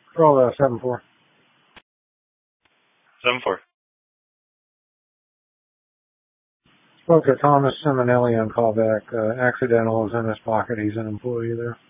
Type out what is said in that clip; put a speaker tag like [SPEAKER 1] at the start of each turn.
[SPEAKER 1] Roll 7-4.
[SPEAKER 2] 7-4.
[SPEAKER 1] Spoke to Thomas Simonelli on callback. Accidental is in his pocket. He's an employee there.